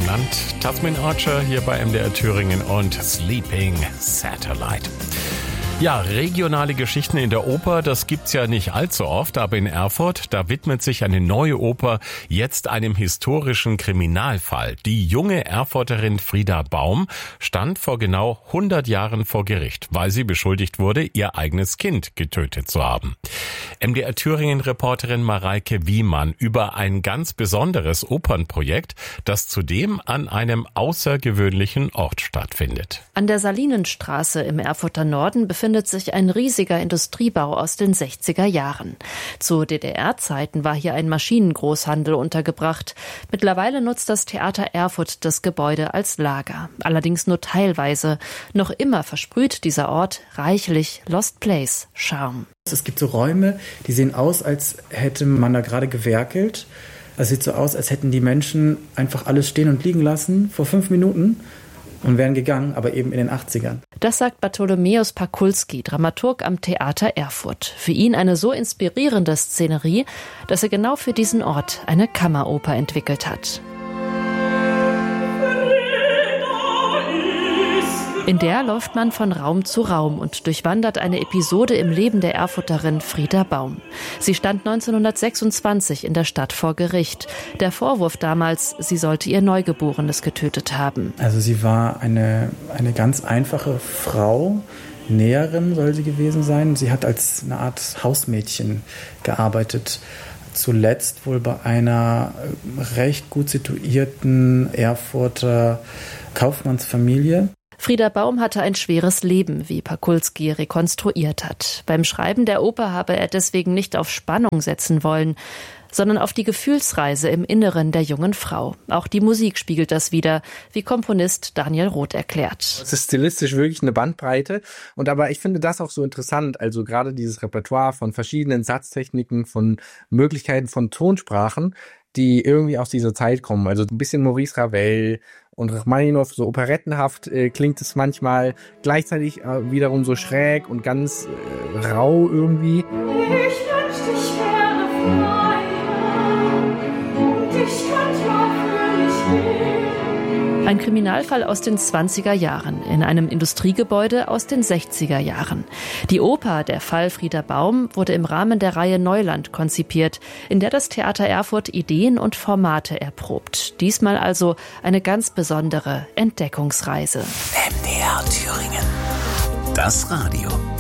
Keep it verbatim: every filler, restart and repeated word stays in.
genannt. Tasmin Archer hier bei M D R Thüringen und Sleeping Satellite. Ja, regionale Geschichten in der Oper, das gibt's ja nicht allzu oft, aber in Erfurt, da widmet sich eine neue Oper jetzt einem historischen Kriminalfall. Die junge Erfurterin Frieda Baum stand vor genau hundert Jahren vor Gericht, weil sie beschuldigt wurde, ihr eigenes Kind getötet zu haben. M D R Thüringen-Reporterin Mareike Wiemann über ein ganz besonderes Opernprojekt, das zudem an einem außergewöhnlichen Ort stattfindet. An der Salinenstraße im Erfurter Norden befindet sich ein riesiger Industriebau aus den sechziger Jahren. Zu D D R-Zeiten war hier ein Maschinengroßhandel untergebracht. Mittlerweile nutzt das Theater Erfurt das Gebäude als Lager. Allerdings nur teilweise. Noch immer versprüht dieser Ort reichlich Lost Place Charme. Es gibt so Räume, die sehen aus, als hätte man da gerade gewerkelt. Es sieht so aus, als hätten die Menschen einfach alles stehen und liegen lassen vor fünf Minuten und wären gegangen, aber eben in den achtzigern. Das sagt Bartholomäus Pakulski, Dramaturg am Theater Erfurt. Für ihn eine so inspirierende Szenerie, dass er genau für diesen Ort eine Kammeroper entwickelt hat. In der läuft man von Raum zu Raum und durchwandert eine Episode im Leben der Erfurterin Frieda Baum. Sie stand neunzehnhundertsechsundzwanzig in der Stadt vor Gericht. Der Vorwurf damals, sie sollte ihr Neugeborenes getötet haben. Also sie war eine, eine ganz einfache Frau, Näherin soll sie gewesen sein. Sie hat als eine Art Hausmädchen gearbeitet. Zuletzt wohl bei einer recht gut situierten Erfurter Kaufmannsfamilie. Frieda Baum hatte ein schweres Leben, wie Pakulski rekonstruiert hat. Beim Schreiben der Oper habe er deswegen nicht auf Spannung setzen wollen, sondern auf die Gefühlsreise im Inneren der jungen Frau. Auch die Musik spiegelt das wider, wie Komponist Daniel Roth erklärt. Es ist stilistisch wirklich eine Bandbreite. Und aber ich finde das auch so interessant, also gerade dieses Repertoire von verschiedenen Satztechniken, von Möglichkeiten von Tonsprachen, die irgendwie aus dieser Zeit kommen. Also ein bisschen Maurice Ravel und Rachmaninow, so operettenhaft äh, klingt es manchmal, gleichzeitig äh, wiederum so schräg und ganz äh, rau irgendwie. Ich wünschte, ich wäre frei und ich könnte fröhlich leben. Ein Kriminalfall aus den zwanziger Jahren in einem Industriegebäude aus den sechziger Jahren. Die Oper Der Fall Frieda Baum wurde im Rahmen der Reihe Neuland konzipiert, in der das Theater Erfurt Ideen und Formate erprobt. Diesmal also eine ganz besondere Entdeckungsreise. M D R Thüringen. Das Radio.